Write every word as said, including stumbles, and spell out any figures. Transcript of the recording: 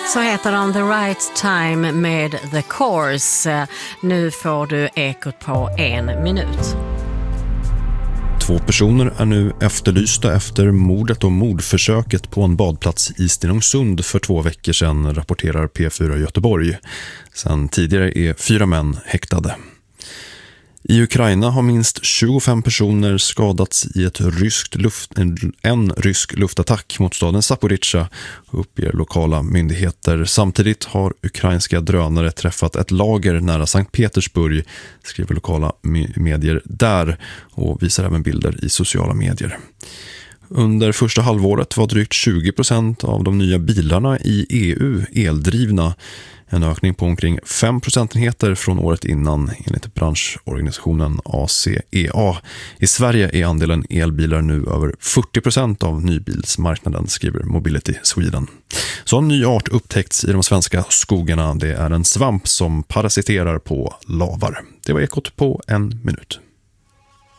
Så heter de The Right Time med The Course. Nu får du ekot på en minut. Två personer är nu efterlysta efter mordet och mordförsöket på en badplats i Stenungsund för två veckor sedan, rapporterar P fyra Göteborg. Sen tidigare är fyra män häktade. I Ukraina har minst tjugofem personer skadats i ett ryskt luft, en, en rysk luftattack mot staden Zaporizjzja, uppger lokala myndigheter. Samtidigt har ukrainska drönare träffat ett lager nära Sankt Petersburg, skriver lokala medier där och visar även bilder i sociala medier. Under första halvåret var drygt tjugo procent av de nya bilarna i E U eldrivna, en ökning på omkring fem procentenheter från året innan enligt branschorganisationen A C E A. I Sverige är andelen elbilar nu över fyrtio procent av nybilsmarknaden, skriver Mobility Sweden. Så en ny art upptäckts i de svenska skogarna. Det är en svamp som parasiterar på lavar. Det var ekot på en minut.